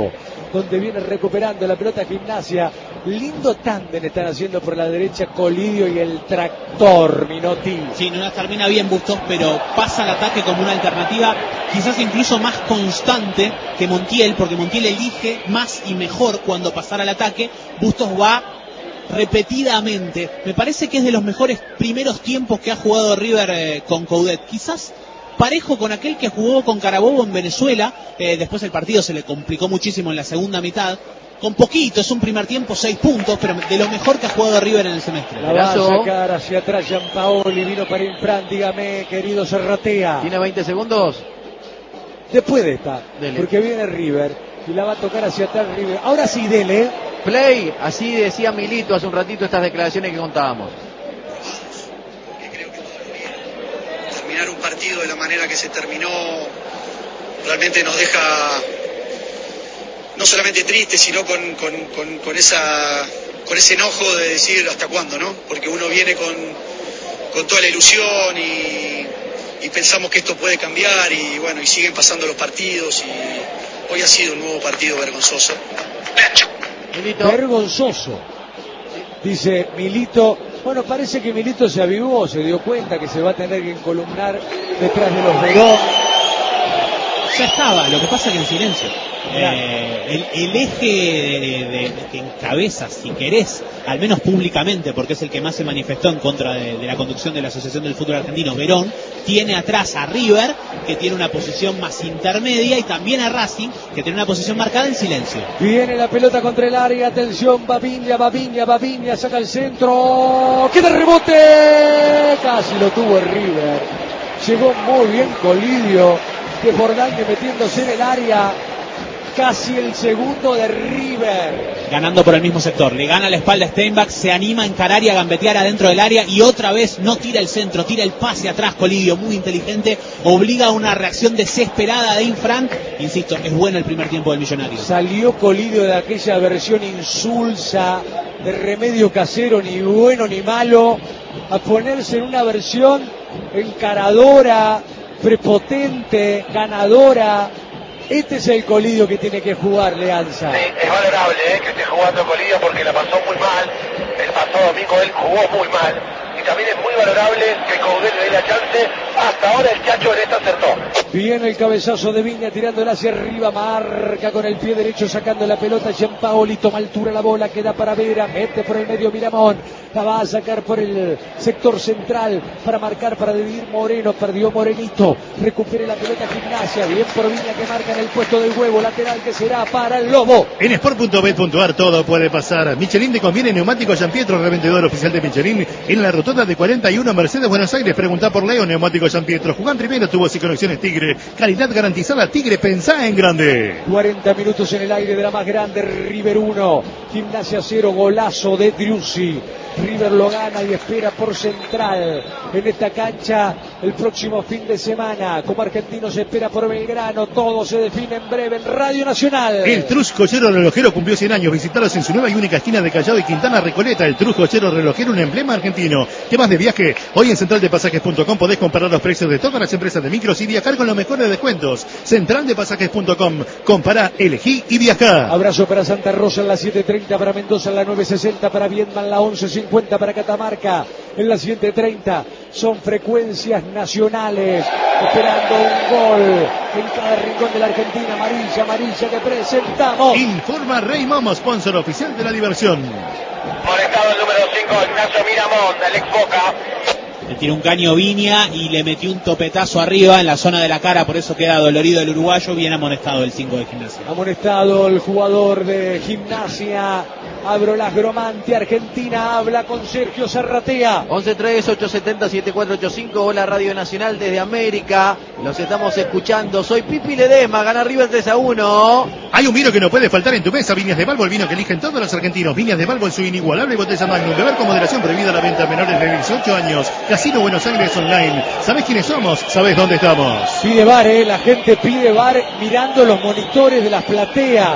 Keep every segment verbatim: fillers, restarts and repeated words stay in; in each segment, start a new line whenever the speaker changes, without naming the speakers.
Golazo, donde viene recuperando la pelota Gimnasia. Lindo tándem están haciendo por la derecha Colidio y el tractor Minotti.
Sí, no las termina bien Bustos, pero pasa al ataque como una alternativa quizás incluso más constante que Montiel, porque Montiel elige más y mejor cuando pasar al ataque. Bustos va repetidamente. Me parece que es de los mejores primeros tiempos que ha jugado River eh, con Coudet. Quizás parejo con aquel que jugó con Carabobo en Venezuela. Eh, después el partido se le complicó muchísimo en la segunda mitad. Con poquito, es un primer tiempo, seis puntos, pero de lo mejor que ha jugado River en el semestre.
La va a sacar hacia atrás Gianpaoli, vino para Infran, dígame, querido Serratea.
¿Tiene veinte segundos?
Después de esta,
Dele.
porque viene River y la va a tocar hacia atrás River. Ahora sí, dele.
Play, así decía Milito hace un ratito estas declaraciones que contábamos.
Que creo que todavía terminar un partido de la manera que se terminó realmente nos deja no solamente triste, sino con, con, con, con esa con ese enojo de decir hasta cuándo, ¿no? Porque uno viene con, con toda la ilusión y, y pensamos que esto puede cambiar y bueno, y siguen pasando los partidos y hoy ha sido un nuevo partido vergonzoso.
Milito.
Vergonzoso, dice Milito. Bueno, parece que Milito se avivó, se dio cuenta que se va a tener que encolumnar detrás de los Verón.
Ya estaba, lo que pasa que en silencio. Eh, el, el eje de, de, de que encabeza, si querés, al menos públicamente, porque es el que más se manifestó en contra de, de la conducción de la Asociación del Fútbol Argentino, Verón, tiene atrás a River, que tiene una posición más intermedia, y también a Racing, que tiene una posición marcada en silencio.
Viene la pelota contra el área, atención, Babiña, Babiña, Babiña, saca el centro, ¡queda el rebote! Casi lo tuvo el River. Llegó muy bien Colidio, que Fordaño metiéndose en el área. Casi el segundo de River.
Ganando por el mismo sector. Le gana la espalda a Steinbach, se anima a encarar y a gambetear adentro del área y otra vez no tira el centro, tira el pase atrás. Colidio, muy inteligente, obliga a una reacción desesperada de Infran. Insisto, es bueno el primer tiempo del Millonario.
Salió Colidio de aquella versión insulsa, de remedio casero, ni bueno ni malo, a ponerse en una versión encaradora, prepotente, ganadora. Este es el Colidio que tiene que jugar, Leanza.
Sí, es valorable eh, que esté jugando Colidio porque la pasó muy mal. El pasado domingo él jugó muy mal. Y también es muy valorable que Coudet le dé la chance. Hasta ahora el Chacho en esta acertó.
Viene el cabezazo de Viña tirándola hacia arriba, marca con el pie derecho sacando la pelota. Gianpaoli toma altura la bola, queda para Vera, mete por el medio Miramón, la va a sacar por el sector central para marcar, para dividir Moreno, perdió Morenito, recupere la pelota Gimnasia, bien por Viña que marca en el puesto del huevo, lateral que será para el Lobo.
En sport punto bet punto ar todo puede pasar. Michelin te conviene neumáticos Gianpietro, revendedor oficial de Michelin en la rotonda de cuarenta y uno Mercedes Buenos Aires. Pregunta por Leo, neumáticos Gianpietro. Jugán primero, tubos y conexiones Tigre. Calidad garantizada, Tigre, pensá en grande.
cuarenta minutos en el aire de la más grande, River uno, Gimnasia cero, golazo de Driussi. River lo gana y espera por Central en esta cancha el próximo fin de semana. Como argentino se espera por Belgrano. Todo se define en breve en Radio Nacional.
El Trus Joyero Relojero cumplió cien años. Visitalos en su nueva y única esquina de Callao y Quintana Recoleta. El Trus Joyero Relojero, un emblema argentino. ¿Qué más de viaje? Hoy en central de pasajes punto com podés comparar los precios de todas las empresas de micros y viajar con los mejores descuentos. central de pasajes punto com. Compará, elegí y viajá.
Abrazo para Santa Rosa en la siete treinta, para Mendoza en la nueve sesenta, para Viedma en la once cincuenta, para Catamarca en la siete treinta. Son frecuencias nacionales, esperando un gol en cada rincón de la Argentina. Amarilla, amarilla que presentamos.
Informa Rey Momo, sponsor oficial de la diversión.
Molestado el número cinco, Ignacio Miramón, del ex Boca.
Le tiró un caño Viña y le metió un topetazo arriba en la zona de la cara, por eso queda dolorido el uruguayo. Bien amonestado el cinco de Gimnasia.
Amonestado el jugador de Gimnasia. Abrolas Gromante, Argentina, habla con Sergio Zarratea.
once tres, ocho siete cero, siete cuatro ocho cinco. Hola Radio Nacional desde América. Los estamos escuchando. Soy Pipi Ledesma. Gana River tres a uno.
Hay un vino que no puede faltar en tu mesa. Viñas de Balbo, el vino que eligen todos los argentinos. Viñas de Balbo en su inigualable botella Magnum. Beber con moderación, prohibida la venta a menores de dieciocho años. Casino Buenos Aires Online. ¿Sabés quiénes somos? ¿Sabés dónde estamos?
Pide bar, eh. La gente pide bar mirando los monitores de las plateas.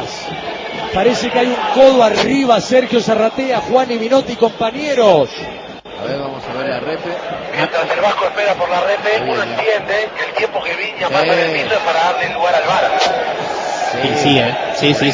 Parece que hay un codo arriba, Sergio Zarratea, Juan y Minotti, compañeros.
A ver, vamos a ver la repe.
Mientras el Vasco espera por la repe, uno entiende que el tiempo que Viña pasa en el piso es para darle lugar al V A R.
Sí, sí, eh. sí, sí.